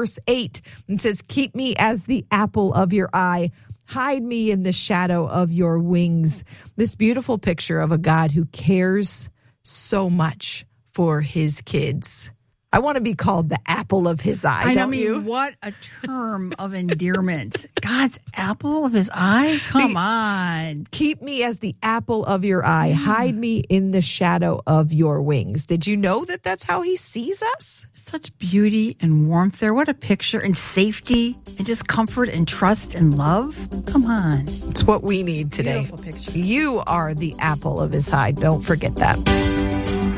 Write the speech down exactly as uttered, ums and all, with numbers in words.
verse eight. It says, keep me as the apple of your eye. Hide me in the shadow of your wings. This beautiful picture of a God who cares so much for his kids. I want to be called the apple of his eye, I don't mean, you? what a term of endearment. God's apple of his eye? Come The, on. Keep me as the apple of your eye. Yeah. Hide me in the shadow of your wings. Did you know that that's how he sees us? Such beauty and warmth there. What a picture. And safety and just comfort and trust and love. Come on. It's what we need today. Beautiful picture. You are the apple of his eye. Don't forget that.